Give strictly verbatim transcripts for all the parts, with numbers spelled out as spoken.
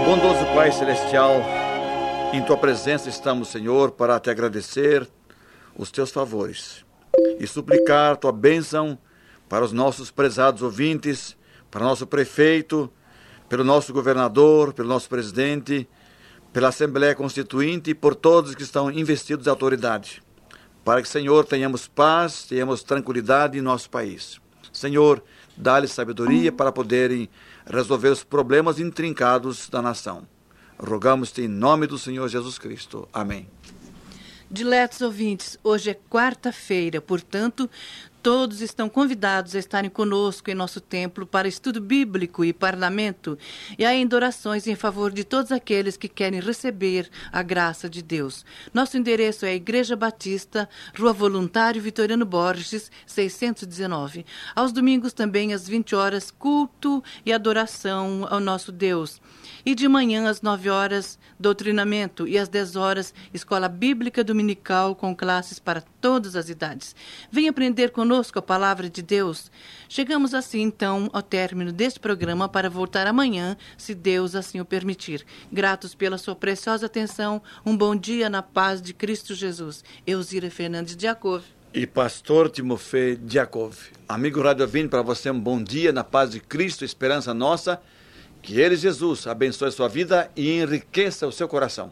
Bondoso Pai Celestial, em Tua presença estamos, Senhor, para Te agradecer os Teus favores e suplicar Tua bênção para os nossos prezados ouvintes, para o nosso prefeito, pelo nosso governador, pelo nosso presidente, pela Assembleia Constituinte e por todos que estão investidos de autoridade, para que, Senhor, tenhamos paz, tenhamos tranquilidade em nosso país. Senhor, dá-lhes sabedoria para poderem resolver os problemas intrincados da nação. Rogamos-te em nome do Senhor Jesus Cristo. Amém. Diletos ouvintes, hoje é quarta-feira, portanto, todos estão convidados a estarem conosco em nosso templo para estudo bíblico e parlamento e ainda orações em favor de todos aqueles que querem receber a graça de Deus. Nosso endereço é a Igreja Batista, Rua Voluntário Vitoriano Borges, seiscentos e dezenove. Aos domingos também, às vinte horas, culto e adoração ao nosso Deus. E de manhã, às nove horas, doutrinamento e às dez horas, escola bíblica dominical com classes para todas as idades. Venha aprender conosco a palavra de Deus. Chegamos assim, então, ao término deste programa para voltar amanhã, se Deus assim o permitir. Gratos pela sua preciosa atenção. Um bom dia na paz de Cristo Jesus. Elzira Fernandes Diakov. E pastor Timofei Diakov. Amigo Rádio ouvinte, para você um bom dia na paz de Cristo, esperança nossa. Que Ele, Jesus, abençoe a sua vida e enriqueça o seu coração.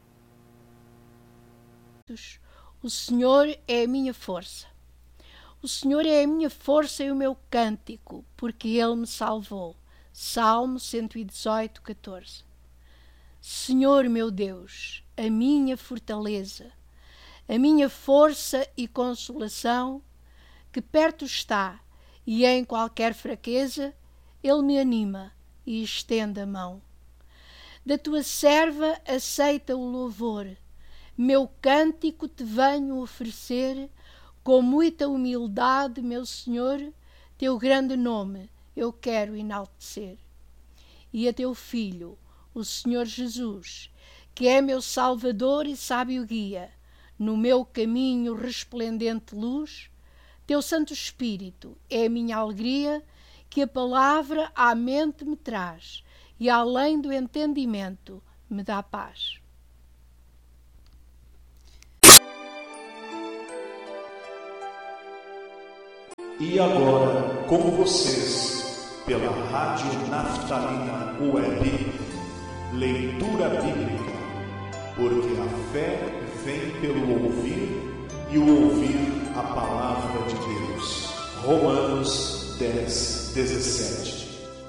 O Senhor é a minha força. O Senhor é a minha força e o meu cântico, porque Ele me salvou. Salmo cento e dezoito, catorze. Senhor meu Deus, a minha fortaleza, a minha força e consolação, que perto está, e em qualquer fraqueza, Ele me anima e estende a mão. Da tua serva aceita o louvor. Meu cântico te venho oferecer, com muita humildade, meu Senhor, teu grande nome eu quero enaltecer. E a teu Filho, o Senhor Jesus, que é meu Salvador e sábio guia, no meu caminho resplendente luz, teu Santo Espírito é a minha alegria, que a palavra à mente me traz e além do entendimento me dá paz. E agora, com vocês, pela Rádio Naftalina Web, leitura bíblica, porque a fé vem pelo ouvir e o ouvir a palavra de Deus. Romanos dez, dezessete.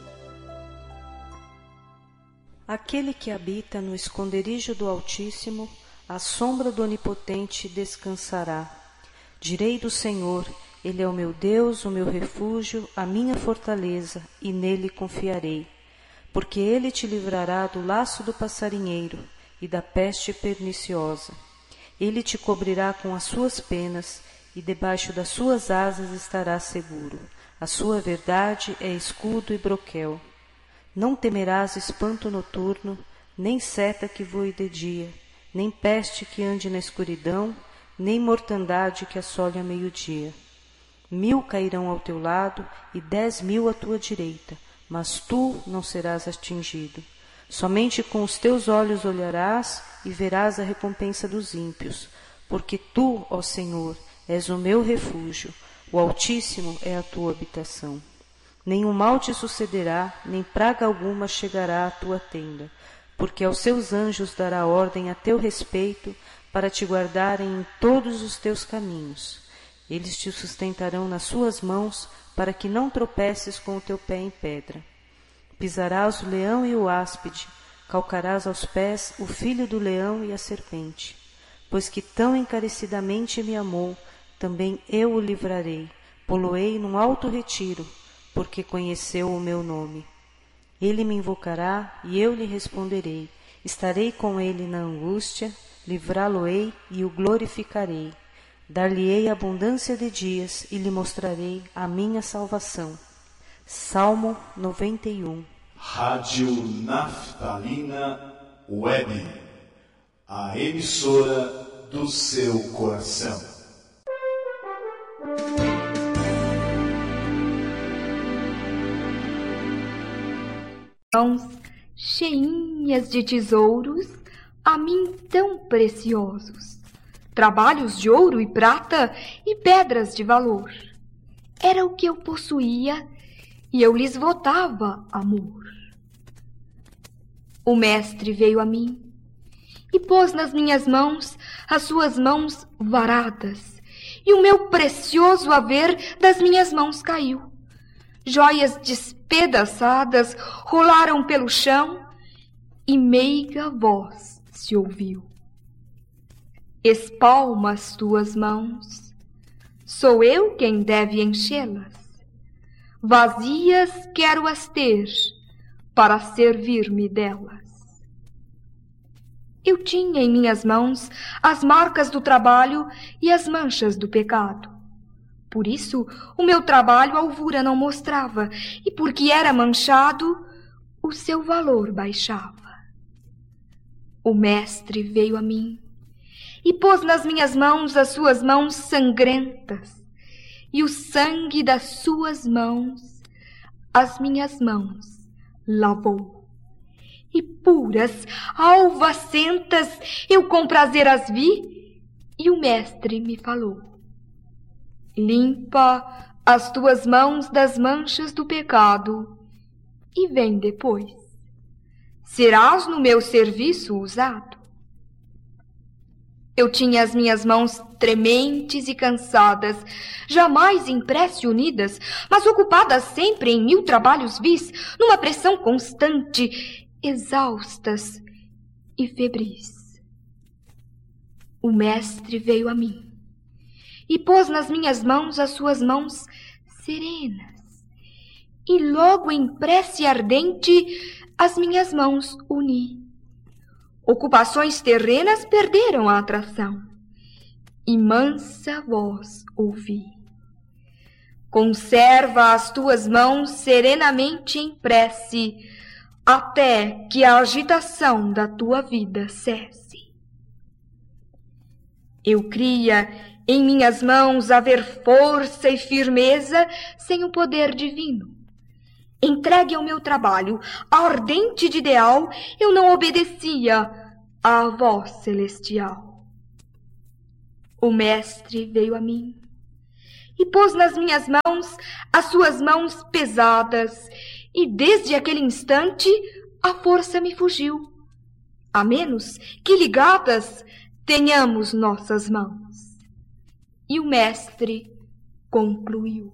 Aquele que habita no esconderijo do Altíssimo, à sombra do Onipotente descansará. Direi do Senhor, Ele é o meu Deus, o meu refúgio, a minha fortaleza, e nele confiarei. Porque Ele te livrará do laço do passarinheiro e da peste perniciosa. Ele te cobrirá com as suas penas, e debaixo das suas asas estarás seguro. A sua verdade é escudo e broquel. Não temerás espanto noturno, nem seta que voe de dia, nem peste que ande na escuridão, nem mortandade que assole a meio-dia. Mil cairão ao teu lado e dez mil à tua direita, mas tu não serás atingido. Somente com os teus olhos olharás e verás a recompensa dos ímpios, porque tu, ó Senhor, és o meu refúgio. O Altíssimo é a tua habitação. Nenhum mal te sucederá, nem praga alguma chegará à tua tenda, porque aos seus anjos dará ordem a teu respeito, para te guardarem em todos os teus caminhos. Eles te sustentarão nas suas mãos, para que não tropeces com o teu pé em pedra. Pisarás o leão e o áspide, calcarás aos pés o filho do leão e a serpente. Pois que tão encarecidamente me amou, também eu o livrarei, pô-lo-ei num alto retiro, porque conheceu o meu nome. Ele me invocará e eu lhe responderei. Estarei com ele na angústia, livrá-lo-ei e o glorificarei. Dar-lhe-ei abundância de dias e lhe mostrarei a minha salvação. Salmo noventa e um. Rádio Naftalina Web, a emissora do seu coração. Irmãos, cheinhas de tesouros, a mim tão preciosos, trabalhos de ouro e prata e pedras de valor. Era o que eu possuía e eu lhes votava amor. O mestre veio a mim e pôs nas minhas mãos as suas mãos varadas, e o meu precioso haver das minhas mãos caiu. Joias despedaçadas rolaram pelo chão e meiga voz se ouviu. Espalma as tuas mãos, sou eu quem deve enchê-las. Vazias quero-as ter para servir-me delas. Eu tinha em minhas mãos as marcas do trabalho e as manchas do pecado. Por isso, o meu trabalho a alvura não mostrava, e porque era manchado, o seu valor baixava. O mestre veio a mim e pôs nas minhas mãos as suas mãos sangrentas, e o sangue das suas mãos as minhas mãos lavou. E puras, alvacentas, eu com prazer as vi, e o mestre me falou: limpa as tuas mãos das manchas do pecado e vem depois. Serás no meu serviço usado. Eu tinha as minhas mãos trementes e cansadas, jamais em prece unidas, mas ocupadas sempre em mil trabalhos vis, numa pressão constante, exaustas e febris. O mestre veio a mim e pôs nas minhas mãos as suas mãos serenas, e logo em prece ardente as minhas mãos uni. Ocupações terrenas perderam a atração, e mansa voz ouvi: conserva as tuas mãos serenamente em prece, até que a agitação da tua vida cesse. Eu cria em minhas mãos haver força e firmeza sem o poder divino. Entregue ao meu trabalho, ardente de ideal, eu não obedecia à voz celestial. O mestre veio a mim e pôs nas minhas mãos as suas mãos pesadas, e desde aquele instante a força me fugiu, a menos que ligadas tenhamos nossas mãos. E o mestre concluiu: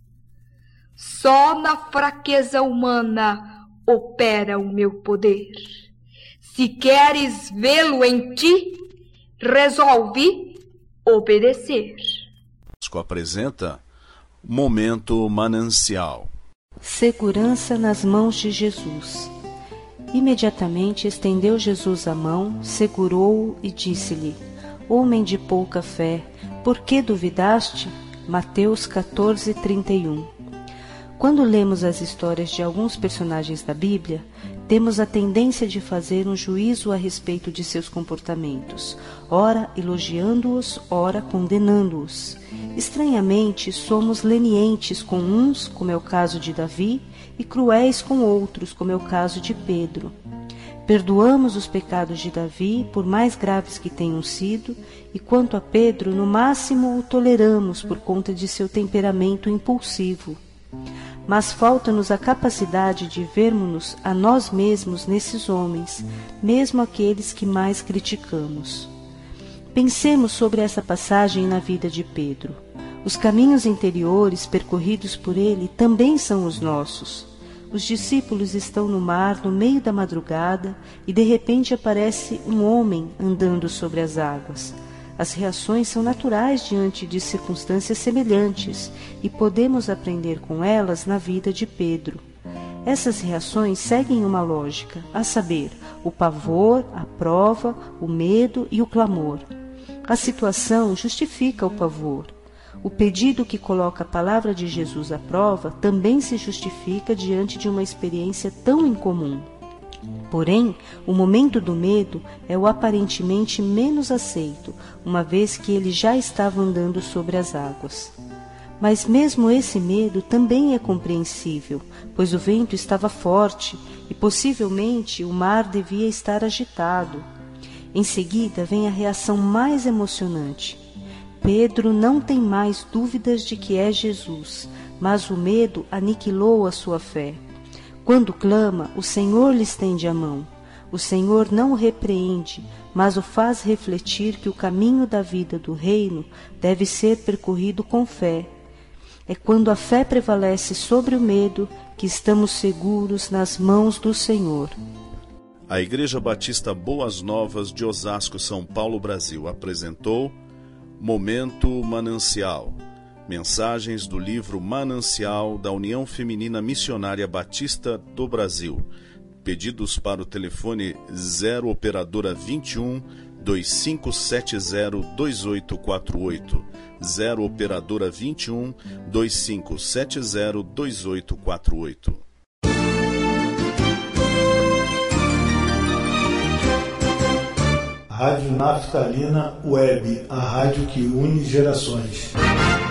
só na fraqueza humana opera o meu poder. Se queres vê-lo em ti, resolve obedecer. Apresenta Momento Manancial. Segurança nas mãos de Jesus. Imediatamente estendeu Jesus a mão, segurou-o e disse-lhe: homem de pouca fé, por que duvidaste? Mateus quatorze, trinta e um. Quando lemos as histórias de alguns personagens da Bíblia, temos a tendência de fazer um juízo a respeito de seus comportamentos, ora elogiando-os, ora condenando-os. Estranhamente, somos lenientes com uns, como é o caso de Davi, e cruéis com outros, como é o caso de Pedro. Perdoamos os pecados de Davi, por mais graves que tenham sido, e quanto a Pedro, no máximo o toleramos por conta de seu temperamento impulsivo. Mas falta-nos a capacidade de vermos-nos a nós mesmos nesses homens, mesmo aqueles que mais criticamos. Pensemos sobre essa passagem na vida de Pedro. Os caminhos interiores percorridos por ele também são os nossos. Os discípulos estão no mar no meio da madrugada e de repente aparece um homem andando sobre as águas. As reações são naturais diante de circunstâncias semelhantes e podemos aprender com elas na vida de Pedro. Essas reações seguem uma lógica, a saber, o pavor, a prova, o medo e o clamor. A situação justifica o pavor. O pedido que coloca a palavra de Jesus à prova também se justifica diante de uma experiência tão incomum. Porém, o momento do medo é o aparentemente menos aceito, uma vez que ele já estava andando sobre as águas. Mas mesmo esse medo também é compreensível, pois o vento estava forte e possivelmente o mar devia estar agitado. Em seguida vem a reação mais emocionante. Pedro não tem mais dúvidas de que é Jesus, mas o medo aniquilou a sua fé. Quando clama, o Senhor lhe estende a mão. O Senhor não o repreende, mas o faz refletir que o caminho da vida do reino deve ser percorrido com fé. É quando a fé prevalece sobre o medo que estamos seguros nas mãos do Senhor. A Igreja Batista Boas Novas de Osasco, São Paulo, Brasil, apresentou Momento Manancial. Mensagens do livro Manancial da União Feminina Missionária Batista do Brasil. Pedidos para o telefone zero operadora vinte e um, dois cinco sete zero, dois oito quatro oito. zero operadora vinte e um, dois cinco sete zero, dois oito quatro oito. Rádio Naftalina Web, a rádio que une gerações.